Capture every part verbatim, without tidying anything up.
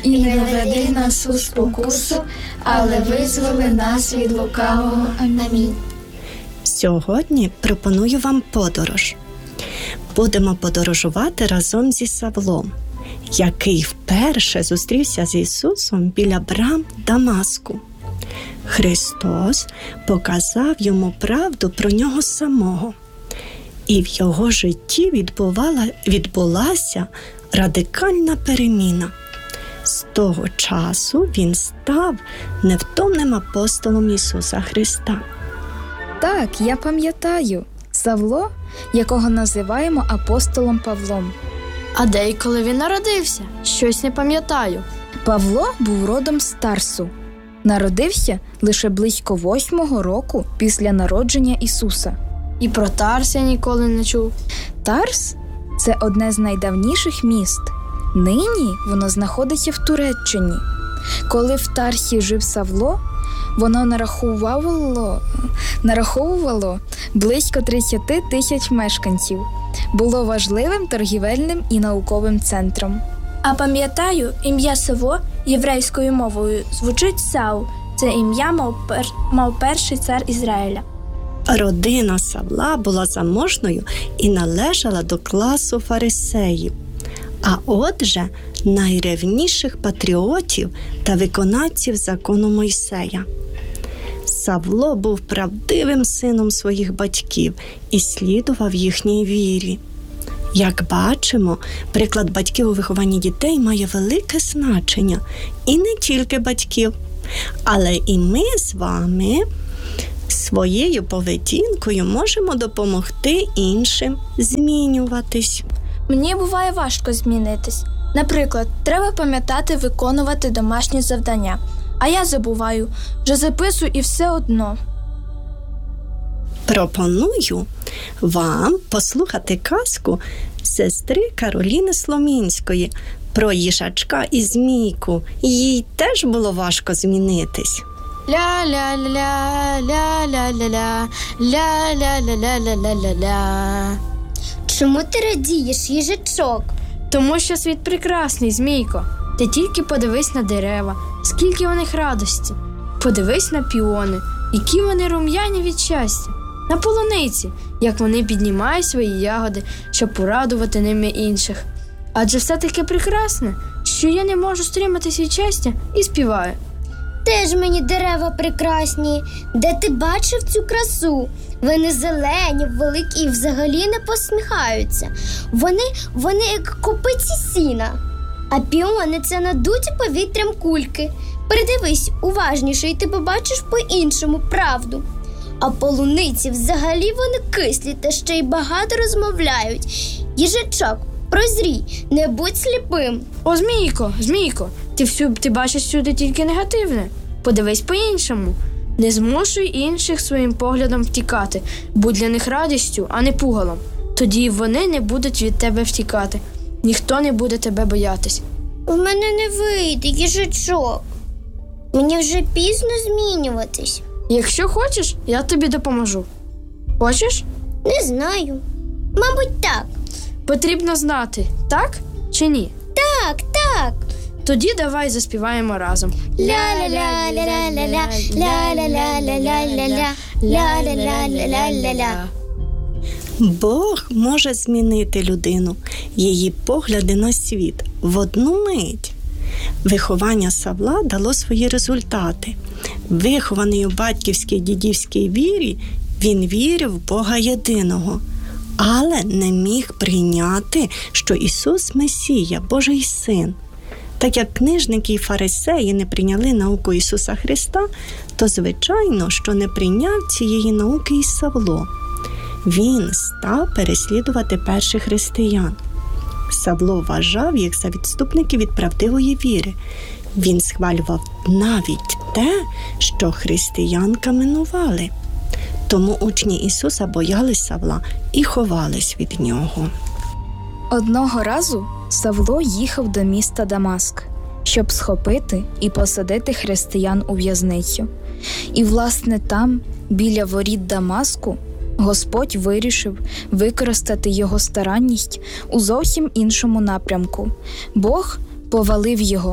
і не веди нас у спокусу, але визволи нас від лукавого. Амінь. Сьогодні пропоную вам подорож. Будемо подорожувати разом зі Савлом, який вперше зустрівся з Ісусом біля брам Дамаску. Христос показав йому правду про нього самого, і в його житті відбувала, відбулася радикальна переміна. З того часу він став невтомним апостолом Ісуса Христа. Так, я пам'ятаю. Савло, якого називаємо апостолом Павлом. А де і коли він народився? Щось не пам'ятаю. Павло був родом з Тарсу. Народився лише близько восьмого року після народження Ісуса. І про Тарс я ніколи не чув. Тарс – це одне з найдавніших міст. Нині воно знаходиться в Туреччині. Коли в Тарсі жив Савло, воно нараховувало, нараховувало близько тридцять тисяч мешканців. Було важливим торгівельним і науковим центром. А пам'ятаю, ім'я Савло єврейською мовою звучить Саул. Це ім'я мав, пер... мав перший цар Ізраїля. Родина Савла була заможною і належала до класу фарисеїв, а отже, найревніших патріотів та виконавців закону Мойсея. Савло був правдивим сином своїх батьків і слідував їхній вірі. Як бачимо, приклад батьків у вихованні дітей має велике значення. І не тільки батьків, але і ми з вами своєю поведінкою можемо допомогти іншим змінюватись. Мені буває важко змінитись. Наприклад, треба пам'ятати виконувати домашні завдання. А я забуваю, вже записую і все одно. Пропоную вам послухати казку сестри Кароліни Сломінської про їжачка і змійку. Їй теж було важко змінитись. Ля-ля-ля-ля, ля-ля-ля-ля, ля-ля-ля-ля-ля-ля-ля. Чому ти радієш, їжачок? Тому що світ прекрасний, змійко. Ти тільки подивись на дерева, скільки у них радості. Подивись на піони, які вони рум'яні від щастя. На полуниці, як вони піднімають свої ягоди, щоб порадувати ними інших. Адже все таке прекрасне, що я не можу стриматись від щастя і співаю. Теж мені дерева прекрасні. Де ти бачив цю красу? Вони зелені, великі і взагалі не посміхаються. Вони, вони як копиці сіна. А піони – це надуті повітрям кульки. Придивись уважніше, і ти побачиш по-іншому правду. А полуниці взагалі вони кислі та ще й багато розмовляють. Їжачок, прозрій, не будь сліпим. О, змійко, змійко, ти, всю, ти бачиш всюди тільки негативне. Подивись по-іншому. Не змушуй інших своїм поглядом втікати. Будь для них радістю, а не пугалом. Тоді вони не будуть від тебе втікати. Ніхто не буде тебе боятись. В мене не вийде, їжачок. Мені вже пізно змінюватись. Якщо хочеш, я тобі допоможу. Хочеш? Не знаю. Мабуть, так. Потрібно знати, так чи ні? Так, так. Тоді давай заспіваємо разом. Ля-ля-ля-ля-ля-ля, ля-ля-ля-ля-ля-ля, ля-ля-ля-ля-ля-ля. Бог може змінити людину, її погляди на світ в одну мить. Виховання Савла дало свої результати. Вихований у батьківській дідівській вірі, він вірив в Бога єдиного, але не міг прийняти, що Ісус – Месія, Божий Син. Так як книжники і фарисеї не прийняли науку Ісуса Христа, то звичайно, що не прийняв цієї науки і Савло. Він став переслідувати перших християн. Савло вважав їх за відступників від правдивої віри. Він схвалював навіть те, що християн каменували. Тому учні Ісуса боялись Савла і ховались від нього. Одного разу Савло їхав до міста Дамаск, щоб схопити і посадити християн у в'язницю. І, власне, там, біля воріт Дамаску, Господь вирішив використати його старанність у зовсім іншому напрямку. Бог повалив його,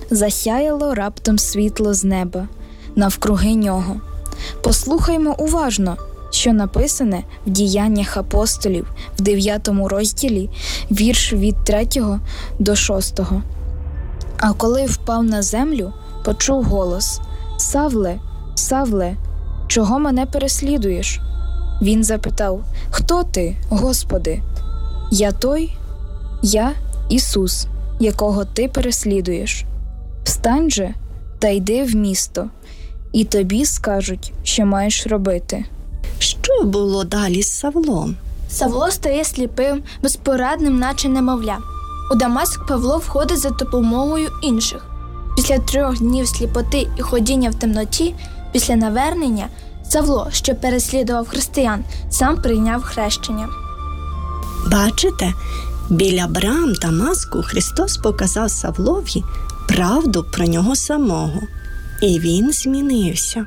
засяяло раптом світло з неба навкруги нього. Послухаймо уважно, що написане в Діяннях апостолів в дев'ятому розділі, вірш від третього до шостого. А коли впав на землю, почув голос: «Савле, Савле, чого мене переслідуєш?» Він запитав: «Хто ти, Господи?» «Я той, я Ісус, якого ти переслідуєш. Встань же та йди в місто, і тобі скажуть, що маєш робити». Що було далі з Савлом? Савло стає сліпим, безпорадним, наче немовля. У Дамаск Павло входить за допомогою інших. Після трьох днів сліпоти і ходіння в темноті, після навернення, Савло, що переслідував християн, сам прийняв хрещення. Бачите, біля брам Дамаску Христос показав Савлові правду про нього самого. І він змінився.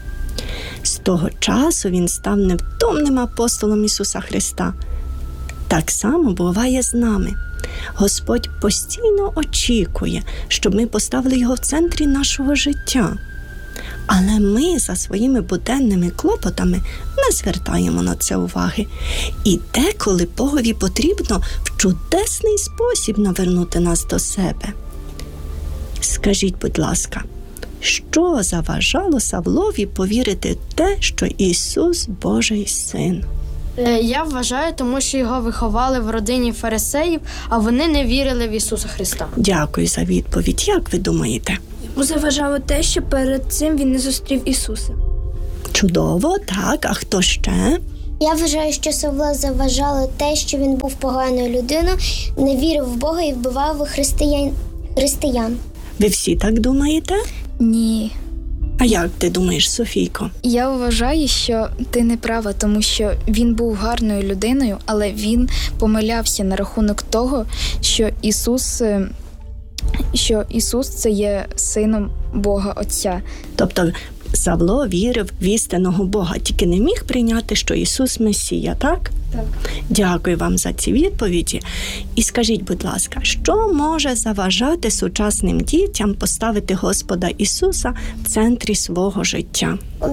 З того часу він став невтомним апостолом Ісуса Христа. Так само буває з нами. Господь постійно очікує, щоб ми поставили Його в центрі нашого життя. Але ми за своїми буденними клопотами не звертаємо на це уваги. І деколи Богові потрібно в чудесний спосіб навернути нас до себе. Скажіть, будь ласка, що заважало Савлові повірити в те, що Ісус – Божий Син? Я вважаю, тому що його виховали в родині фарисеїв, а вони не вірили в Ісуса Христа. Дякую за відповідь. Як ви думаєте? Йому заважало те, що перед цим він не зустрів Ісуса. Чудово, так. А хто ще? Я вважаю, що Савла заважало те, що він був поганою людиною, не вірив в Бога і вбивав християн. християн. Ви всі так думаєте? Ні. А як ти думаєш, Софійко? Я вважаю, що ти не права, тому що він був гарною людиною, але він помилявся на рахунок того, що Ісус, е, що Ісус – це є сином Бога Отця. Тобто Савло вірив в істинного Бога, тільки не міг прийняти, що Ісус – Месія, так? Так. Дякую вам за ці відповіді. І скажіть, будь ласка, що може заважати сучасним дітям поставити Господа Ісуса в центрі свого життя?